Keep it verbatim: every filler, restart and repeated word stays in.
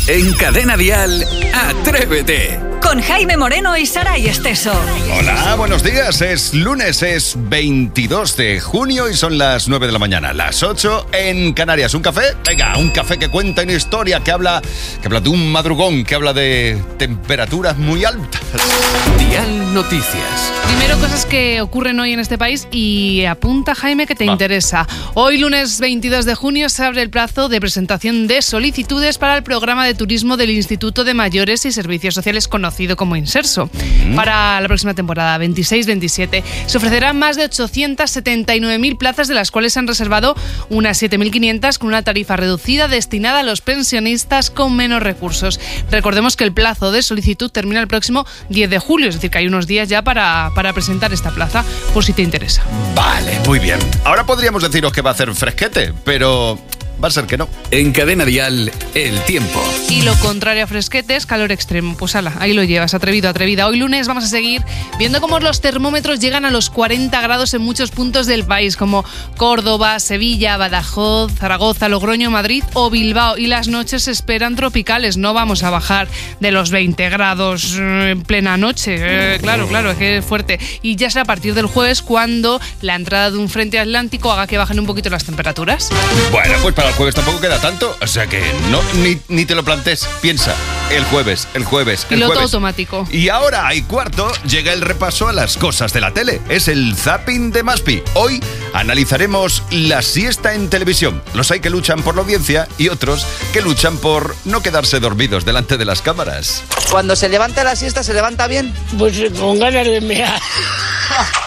En Cadena Dial, Atrévete. Con Jaime Moreno y Saray Esteso. Hola, buenos días. Es lunes, es veintidós de junio y son las nueve de la mañana, las ocho en Canarias. ¿Un café? Venga, un café que cuenta una historia, que habla, que habla de un madrugón, que habla de temperaturas muy altas. Dial Noticias. Primero, cosas que ocurren hoy en este país y apunta, Jaime, que te Va. interesa. Hoy, lunes veintidós de junio, se abre el plazo de presentación de solicitudes para el programa de turismo del Instituto de Mayores y Servicios Sociales, conocido como Inserso. Mm. Para la próxima temporada, veintiséis veintisiete, se ofrecerán más de ochocientas setenta y nueve mil plazas, de las cuales se han reservado unas siete mil quinientas con una tarifa reducida destinada a los pensionistas con menos recursos. Recordemos que el plazo de solicitud termina el próximo diez de julio, es decir, que hay unos días ya para, para presentar esta plaza, por si te interesa. Vale, muy bien. Ahora podríamos deciros que va a hacer fresquete, pero va a ser que no. En Cadena Dial, el tiempo. Y lo contrario a fresquete es calor extremo. Pues ala, ahí lo llevas, atrevido, atrevida. Hoy lunes vamos a seguir viendo cómo los termómetros llegan a los cuarenta grados en muchos puntos del país, como Córdoba, Sevilla, Badajoz, Zaragoza, Logroño, Madrid o Bilbao. Y las noches se esperan tropicales. No vamos a bajar de los veinte grados en plena noche. Eh, claro, claro, es que es fuerte. Y ya será a partir del jueves cuando la entrada de un frente atlántico haga que bajen un poquito las temperaturas. Bueno, pues para el jueves tampoco queda tanto, o sea que no, ni, ni te lo plantees. Piensa, el jueves, el jueves, el Piloto jueves. automático. Y ahora, hay cuarto, llega el repaso a las cosas de la tele. Es el zapping de Maspi. Hoy analizaremos la siesta en televisión. Los hay que luchan por la audiencia y otros que luchan por no quedarse dormidos delante de las cámaras. Cuando se levanta la siesta, ¿se levanta bien? Pues con ganas de mear.